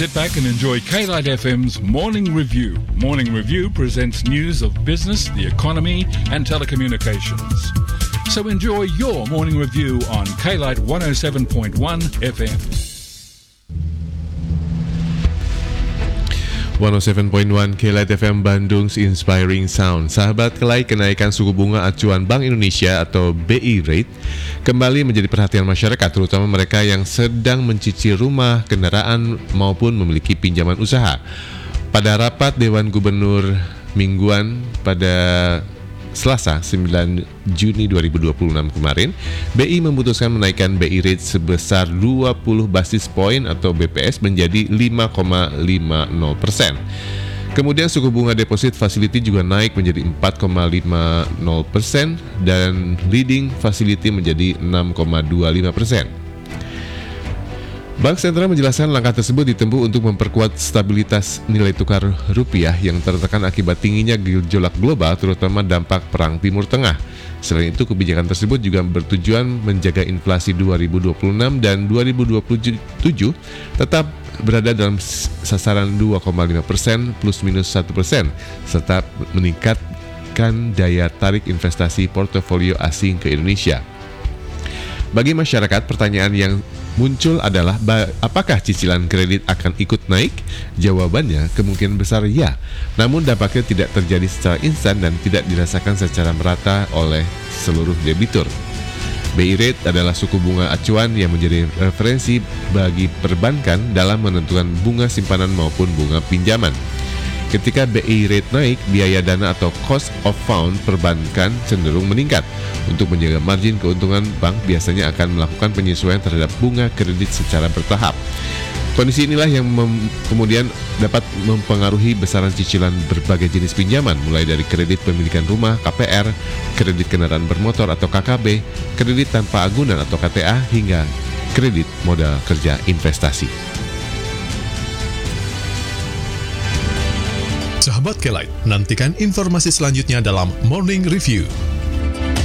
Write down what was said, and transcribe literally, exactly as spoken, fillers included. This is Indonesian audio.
Sit back and enjoy K-Lite F M's Morning Review. Morning Review presents news of business, the economy, and telecommunications. So enjoy your morning review on K-Lite one oh seven point one F M. one oh seven point one K-Lite F M Bandung's Inspiring Sound. Sahabat K-Lite, kenaikan suku bunga acuan Bank Indonesia atau B I Rate kembali menjadi perhatian masyarakat, terutama mereka yang sedang mencicil rumah, kendaraan, maupun memiliki pinjaman usaha. Pada rapat Dewan Gubernur mingguan pada Selasa sembilan Juni dua ribu dua puluh enam kemarin, B I memutuskan menaikkan B I Rate sebesar dua puluh basis point atau B P S menjadi lima koma lima nol persen. Kemudian suku bunga deposit facility juga naik menjadi empat koma lima nol persen dan leading facility menjadi enam koma dua lima persen. Bank Sentral menjelaskan langkah tersebut ditempuh untuk memperkuat stabilitas nilai tukar rupiah yang tertekan akibat tingginya gejolak global, terutama dampak Perang Timur Tengah. Selain itu, kebijakan tersebut juga bertujuan menjaga inflasi dua ribu dua puluh enam dan dua ribu dua puluh tujuh tetap berada dalam sasaran dua koma lima persen plus minus satu persen, serta meningkatkan daya tarik investasi portofolio asing ke Indonesia. Bagi masyarakat, pertanyaan yang muncul adalah apakah cicilan kredit akan ikut naik? Jawabannya kemungkinan besar ya. Namun dampaknya tidak terjadi secara instan dan tidak dirasakan secara merata oleh seluruh debitur. B I Rate adalah suku bunga acuan yang menjadi referensi bagi perbankan dalam menentukan bunga simpanan maupun bunga pinjaman. Ketika B I Rate naik, biaya dana atau cost of fund perbankan cenderung meningkat. Untuk menjaga margin keuntungan, bank biasanya akan melakukan penyesuaian terhadap bunga kredit secara bertahap. Kondisi inilah yang mem- kemudian dapat mempengaruhi besaran cicilan berbagai jenis pinjaman, mulai dari kredit pemilikan rumah K P R, kredit kendaraan bermotor atau K K B, kredit tanpa agunan atau K T A, hingga kredit modal kerja investasi. Sahabat K-Lite, nantikan informasi selanjutnya dalam Morning Review.